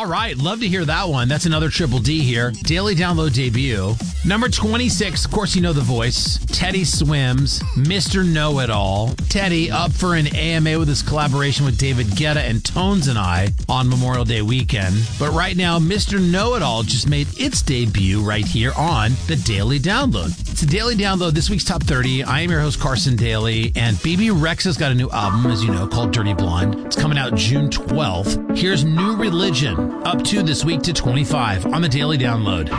All right, love to hear that one. That's another Triple D here. Daily Download debut. Number 26, of course you know the voice. Teddy Swims, Mr. Know-It-All. Teddy up for an AMA with his collaboration with David Guetta and Tones and I on Memorial Day weekend. But right now, Mr. Know-It-All just made its debut right here on the Daily Download. It's a Daily Download, this week's Top 30. I am your host, Carson Daly, and BB Rex has got a new album, as you know, called Dirty Blonde. It's coming out June 12th. Here's New Religion, up to this week to 25 on the Daily Download.